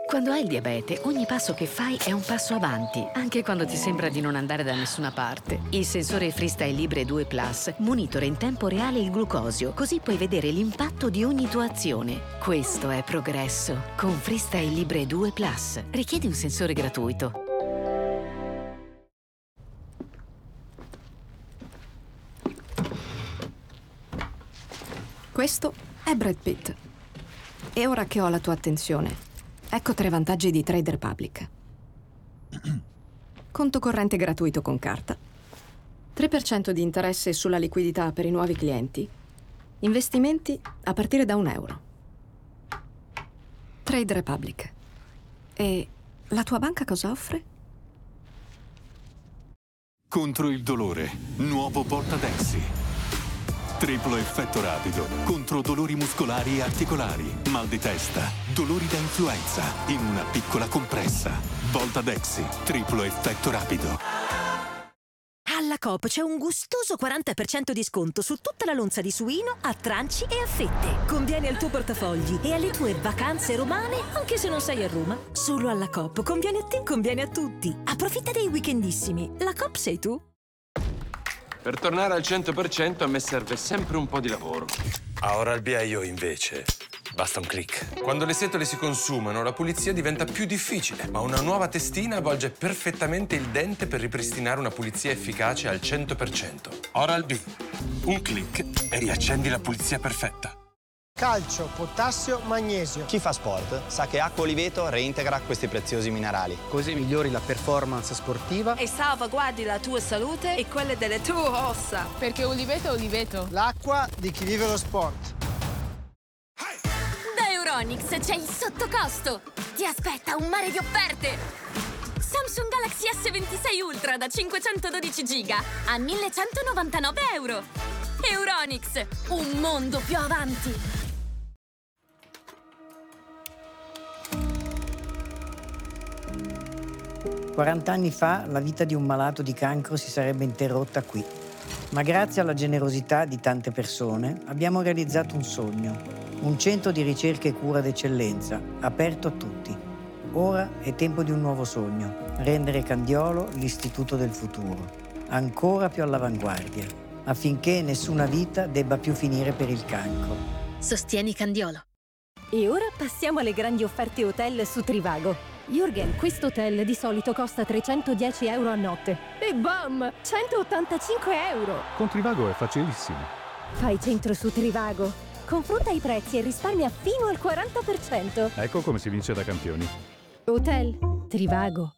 Quando hai il diabete, ogni passo che fai è un passo avanti, anche quando ti sembra di non andare da nessuna parte. Il sensore Freestyle Libre 2 Plus monitora in tempo reale il glucosio, così puoi vedere l'impatto di ogni tua azione. Questo è progresso. Con Freestyle Libre 2 Plus. Richiedi un sensore gratuito. Questo è Brad Pitt. E ora che ho la tua attenzione, ecco 3 vantaggi di Trade Republic. Conto corrente gratuito con carta, 3% di interesse sulla liquidità per i nuovi clienti, investimenti a partire da €1. Trade Republic. E la tua banca cosa offre? Contro il dolore, nuovo Voltadexi. Triplo effetto rapido contro dolori muscolari e articolari, mal di testa, dolori da influenza in una piccola compressa. Voltadexi, triplo effetto rapido. Alla Coop c'è un gustoso 40% di sconto su tutta la lonza di suino a tranci e a fette. Conviene al tuo portafogli e alle tue vacanze romane, anche se non sei a Roma. Solo alla Coop conviene a te, conviene a tutti. Approfitta dei weekendissimi. La Coop sei tu. Per tornare al 100% a me serve sempre un po' di lavoro. A Oral-B io invece basta un click. Quando le setole si consumano, la pulizia diventa più difficile, ma una nuova testina avvolge perfettamente il dente per ripristinare una pulizia efficace al 100%. Oral-B. Un click e riaccendi la pulizia perfetta. Calcio, potassio, magnesio. Chi fa sport sa che Acqua Oliveto reintegra questi preziosi minerali. Così migliori la performance sportiva e salvaguardi la tua salute e quelle delle tue ossa. Perché Oliveto è Oliveto. L'acqua di chi vive lo sport. Da Euronics c'è il sottocosto. Ti aspetta un mare di offerte. Samsung Galaxy S26 Ultra da 512 giga a €1.199. Euronics, un mondo più avanti. 40 anni fa la vita di un malato di cancro si sarebbe interrotta qui. Ma grazie alla generosità di tante persone abbiamo realizzato un sogno, un centro di ricerca e cura d'eccellenza, aperto a tutti. Ora è tempo di un nuovo sogno, rendere Candiolo l'istituto del futuro, ancora più all'avanguardia, affinché nessuna vita debba più finire per il cancro. Sostieni Candiolo. E ora passiamo alle grandi offerte hotel su Trivago. Jürgen, questo hotel di solito costa €310 a notte. E bam! €185! Con Trivago è facilissimo. Fai centro su Trivago. Confronta i prezzi e risparmia fino al 40%. Ecco come si vince da campioni. Hotel Trivago.